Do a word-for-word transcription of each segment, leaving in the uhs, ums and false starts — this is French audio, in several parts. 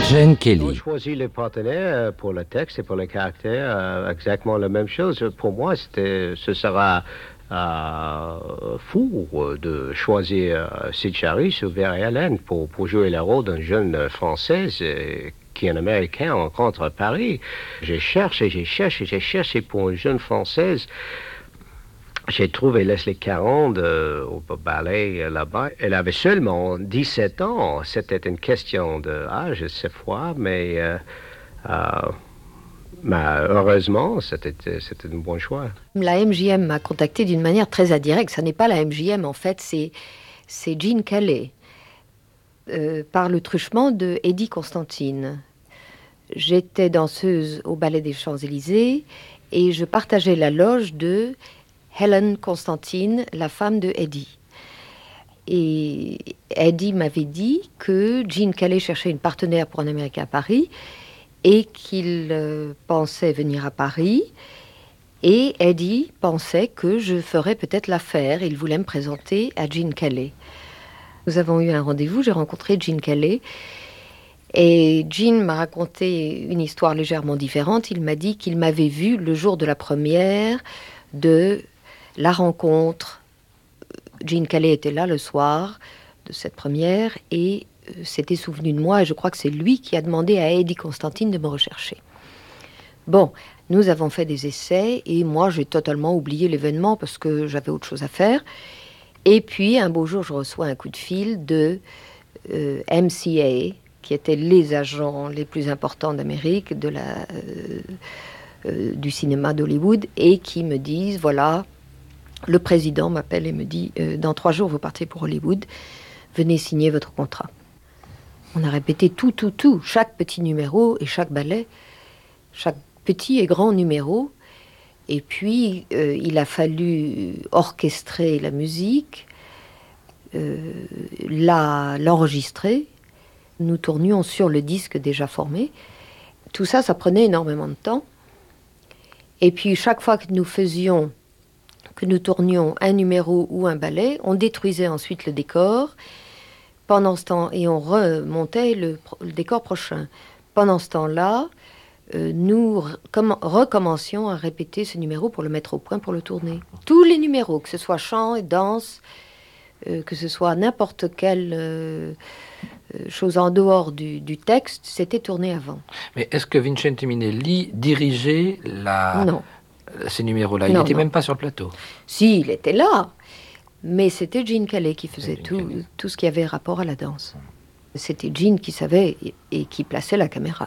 Gene Kelly. On choisit les partenaires pour le texte et pour le caractère, euh, exactement la même chose. Pour moi, c'était, ce sera euh, fou de choisir euh, Sid Charisse ou Barry Allen pour, pour jouer le rôle d'un jeune Française euh, qui est un Américain rencontre à Paris. Je cherche et je cherche et je cherche et pour une jeune Française, j'ai trouvé Leslie Caron euh, au ballet euh, là-bas. Elle avait seulement dix-sept ans. C'était une question d'âge cette fois, mais, euh, euh, mais heureusement, c'était, c'était un bon choix. La M J M m'a contacté d'une manière très indirecte. Ce n'est pas la M J M, en fait, c'est, c'est Gene Kelly, euh, par le truchement de Eddie Constantine. J'étais danseuse au Ballet des Champs-Élysées et je partageais la loge de Helen Constantine, la femme de Eddie. Et Eddie m'avait dit que Gene Kelly cherchait une partenaire pour un Américain à Paris et qu'il euh, pensait venir à Paris. Et Eddie pensait que je ferais peut-être l'affaire. Il voulait me présenter à Gene Kelly. Nous avons eu un rendez-vous, j'ai rencontré Gene Kelly. Et Gene m'a raconté une histoire légèrement différente. Il m'a dit qu'il m'avait vu le jour de la première de la rencontre. Gene Kelly était là le soir de cette première et euh, s'était souvenu de moi. Et je crois que c'est lui qui a demandé à Eddie Constantine de me rechercher. Bon, nous avons fait des essais et moi j'ai totalement oublié l'événement parce que j'avais autre chose à faire. Et puis un beau jour, je reçois un coup de fil de euh, M C A, qui étaient les agents les plus importants d'Amérique, de la, euh, euh, du cinéma d'Hollywood, et qui me disent, voilà, le président m'appelle et me dit, euh, dans trois jours, vous partez pour Hollywood, venez signer votre contrat. On a répété tout, tout, tout, chaque petit numéro et chaque ballet, chaque petit et grand numéro, et puis euh, il a fallu orchestrer la musique, euh, la, l'enregistrer. Nous tournions sur le disque déjà formé. Tout ça, ça prenait énormément de temps. Et puis, chaque fois que nous faisions, que nous tournions un numéro ou un ballet, on détruisait ensuite le décor pendant ce temps, et on remontait le, le décor prochain. Pendant ce temps-là, euh, nous com- recommencions à répéter ce numéro pour le mettre au point, pour le tourner. Tous les numéros, que ce soit chant et danse, euh, que ce soit n'importe quel... Euh, chose en dehors du, du texte, c'était tourné avant. Mais est-ce que Vincente Minnelli dirigeait la... Non. ces numéros-là? Il n'était même pas sur le plateau. Si, il était là, mais c'était Gene Kelly qui faisait tout, tout ce qui avait rapport à la danse. C'était Gene qui savait et, et qui plaçait la caméra.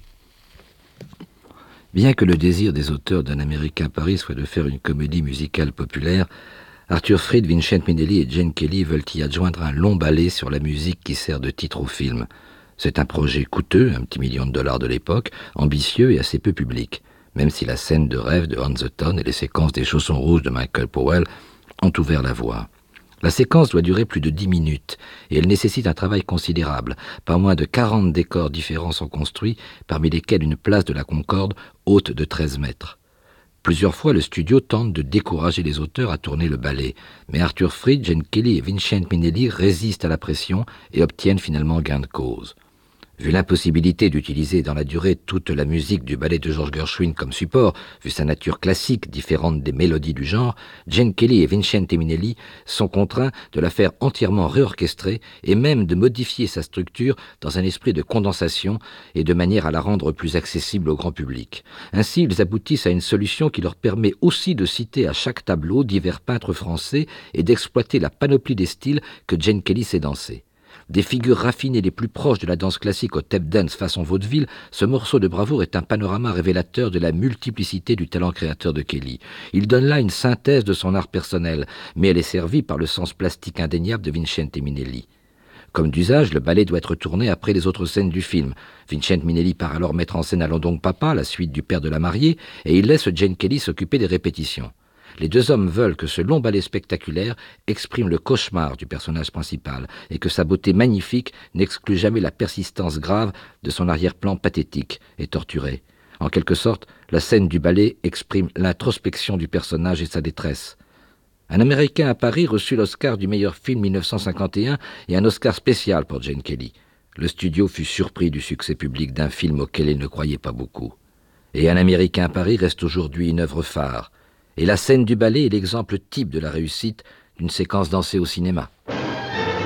Bien que le désir des auteurs d'un Américain à Paris soit de faire une comédie musicale populaire, Arthur Freed, Vincente Minnelli et Gene Kelly veulent y adjoindre un long ballet sur la musique qui sert de titre au film. C'est un projet coûteux, un petit million de dollars de l'époque, ambitieux et assez peu public, même si la scène de rêve de On the Town et les séquences des chaussons rouges de Michael Powell ont ouvert la voie. La séquence doit durer plus de dix minutes et elle nécessite un travail considérable. Pas moins de quarante décors différents sont construits, parmi lesquels une place de la Concorde haute de treize mètres. Plusieurs fois, le studio tente de décourager les auteurs à tourner le ballet, mais Arthur Freed, Gene Kelly et Vincente Minnelli résistent à la pression et obtiennent finalement gain de cause. Vu l'impossibilité d'utiliser dans la durée toute la musique du ballet de George Gershwin comme support, vu sa nature classique différente des mélodies du genre, Gene Kelly et Vincente Minnelli sont contraints de la faire entièrement réorchestrer et même de modifier sa structure dans un esprit de condensation et de manière à la rendre plus accessible au grand public. Ainsi, ils aboutissent à une solution qui leur permet aussi de citer à chaque tableau divers peintres français et d'exploiter la panoplie des styles que Gene Kelly sait danser. Des figures raffinées les plus proches de la danse classique au tap dance façon vaudeville, ce morceau de bravoure est un panorama révélateur de la multiplicité du talent créateur de Kelly. Il donne là une synthèse de son art personnel, mais elle est servie par le sens plastique indéniable de Vincente Minnelli. Comme d'usage, le ballet doit être tourné après les autres scènes du film. Vincente Minnelli part alors mettre en scène Allons donc papa, la suite du père de la mariée, et il laisse Gene Kelly s'occuper des répétitions. Les deux hommes veulent que ce long ballet spectaculaire exprime le cauchemar du personnage principal et que sa beauté magnifique n'exclut jamais la persistance grave de son arrière-plan pathétique et torturé. En quelque sorte, la scène du ballet exprime l'introspection du personnage et sa détresse. Un Américain à Paris reçut l'Oscar du meilleur film mille neuf cent cinquante et un et un Oscar spécial pour Gene Kelly. le studio fut surpris du succès public d'un film auquel il ne croyait pas beaucoup. Et Un Américain à Paris reste aujourd'hui une œuvre phare. Et la scène du ballet est l'exemple type de la réussite d'une séquence dansée au cinéma.